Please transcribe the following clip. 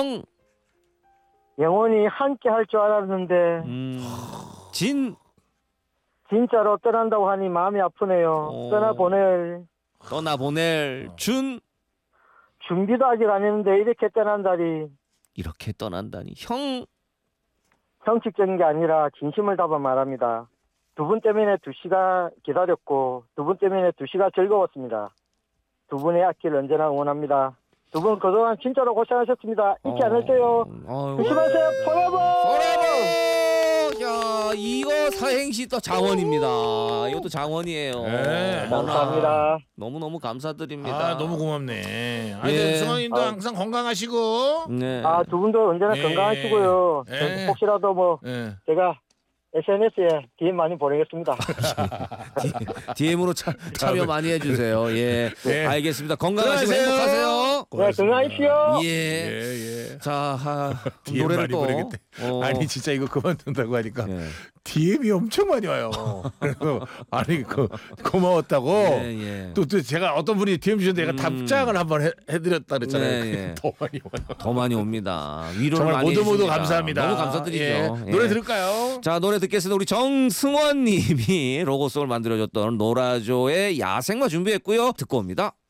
영원히 함께 할 줄 알았는데 진짜로 떠난다고 하니 마음이 아프네요. 떠나보낼 준비도 아직 안 했는데 이렇게 떠난다니. 이렇게 떠난다니. 형식적인 게 아니라 진심을 담아 말합니다. 두 분 때문에 2시간 기다렸고 두 분 때문에 2시간 즐거웠습니다. 두 분의 앞길 언제나 응원합니다. 두 분 그동안 진짜로 고생하셨습니다. 잊지 않을게요. 조심하세요. 포레버! 야, 이거 사행시 또 장원입니다. 이것도 장원이에요. 네. 감사합니다. 너무너무 감사드립니다. 너무 고맙네. 예. 승환님도 항상 건강하시고. 네. 두 분도 언제나 예. 건강하시고요. 예. 혹시라도 제가 SNS에 DM 많이 보내겠습니다. DM으로 참여 많이 해주세요. 예, 네. 알겠습니다. 건강하시고 들어가세요. 행복하세요. 네, 건강하십시오. 예. 자, DM 노래를 많이 또. 보내겠대. 아니 진짜 이거 그만둔다고 하니까 예. DM이 엄청 많이 와요. 그래서 고마웠다고. 예. 또 제가 어떤 분이 DM 주셨는데 제가 답장을 한번 해드렸다 그랬잖아요. 네. 더 많이 와요. 더 많이 옵니다. 위로를 정말 많이 모두 해주십니다. 감사합니다. 너무 감사드리죠. 예. 노래 들을까요? 자, 노래 듣겠습니다. 우리 정승원님이 로고송을 만들어줬던 노라조의 야생마 준비했고요. 듣고 옵니다.